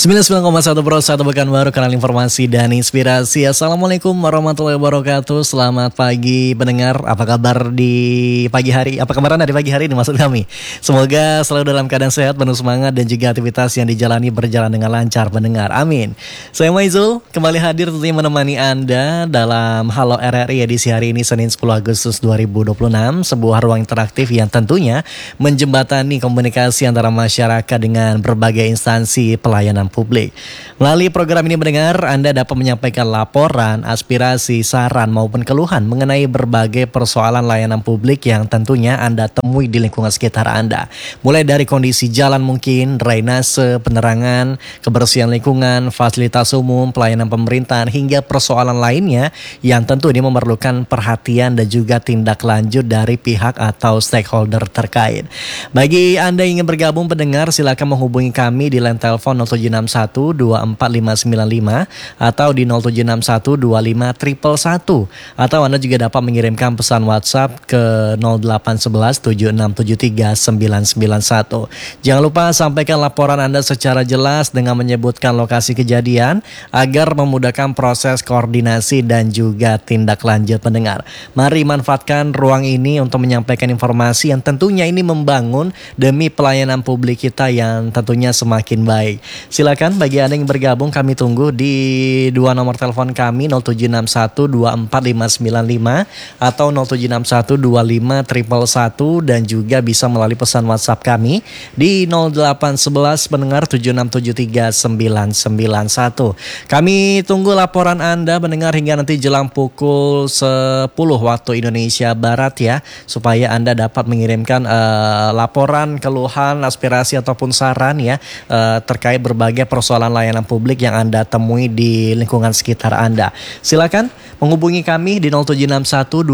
99,1 Bro, satu pekan baru, kanal informasi dan inspirasi. Assalamualaikum warahmatullahi wabarakatuh. Selamat pagi pendengar, apa kabar di pagi hari? Apa kabar Anda di pagi hari ini maksud kami? Semoga selalu dalam keadaan sehat, penuh semangat dan juga aktivitas yang dijalani berjalan dengan lancar pendengar. Amin. Saya Maizul, kembali hadir tentunya menemani Anda dalam Halo RRI edisi hari ini Senin 10 Agustus 2026. Sebuah ruang interaktif yang tentunya menjembatani komunikasi antara masyarakat dengan berbagai instansi pelayanan publik. Melalui program ini mendengar, Anda dapat menyampaikan laporan, aspirasi, saran maupun keluhan mengenai berbagai persoalan layanan publik yang tentunya Anda temui di lingkungan sekitar Anda. Mulai dari kondisi jalan mungkin, drainase, penerangan, kebersihan lingkungan, fasilitas umum, pelayanan pemerintahan, hingga persoalan lainnya yang tentu ini memerlukan perhatian dan juga tindak lanjut dari pihak atau stakeholder terkait. Bagi Anda yang ingin bergabung pendengar, silakan menghubungi kami di line telepon 0761 24595 atau di 0761 25111, atau Anda juga dapat mengirimkan pesan WhatsApp ke 0811 7673 991. Jangan lupa sampaikan laporan Anda secara jelas dengan menyebutkan lokasi kejadian agar memudahkan proses koordinasi dan juga tindak lanjut pendengar. Mari manfaatkan ruang ini untuk menyampaikan informasi yang tentunya ini membangun demi pelayanan publik kita yang tentunya semakin baik. Silakan bagi Anda yang bergabung, kami tunggu di dua nomor telepon kami 0761 24595 atau 0761 25111, dan juga bisa melalui pesan WhatsApp kami di 0811 pendengar 7673 991. Kami tunggu laporan Anda pendengar hingga nanti jelang pukul 10 waktu Indonesia Barat ya, supaya Anda dapat mengirimkan laporan, keluhan, aspirasi ataupun saran ya terkait berbagai persoalan layanan publik yang Anda temui di lingkungan sekitar Anda. Silakan menghubungi kami di 0761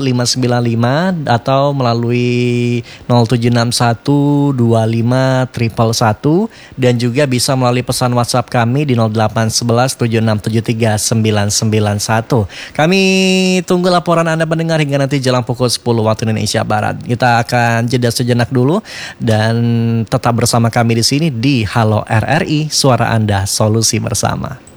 24595 atau melalui 0761 25111, dan juga bisa melalui pesan WhatsApp kami di 0811 7673 991. Kami tunggu laporan Anda pendengar hingga nanti jelang pukul 10 waktu Indonesia Barat. Kita akan jeda sejenak dulu dan tetap bersama kami di sini di Halo RRI, suara Anda, solusi bersama.